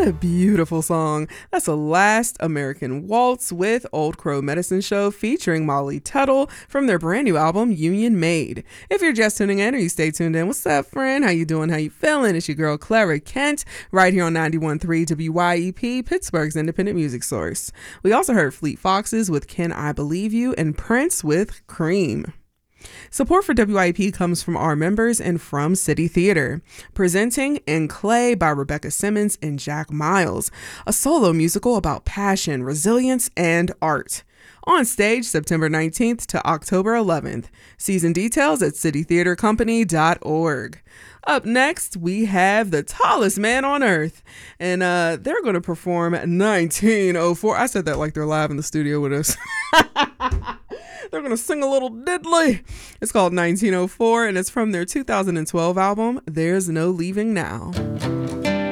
What a beautiful song. That's a Last American Waltz with Old Crow Medicine Show featuring Molly Tuttle from their brand new album, Union Made. If you're just tuning in or you stay tuned in, what's up, friend? How you doing? How you feeling? It's your girl, Clara Kent, right here on 91.3 WYEP, Pittsburgh's independent music source. We also heard Fleet Foxes with Can I Believe You and Prince with Cream. Support for WIP comes from our members and from City Theater, presenting In Clay by Rebecca Simmons and Jack Miles, a solo musical about passion, resilience, and art. On stage September 19th to October 11th. Season details at citytheatercompany.org. Up next, we have The Tallest Man on Earth, and they're going to perform 1904. I said that like they're live in the studio with us. They're going to sing a little diddly. It's called 1904, and it's from their 2012 album, There's No Leaving Now.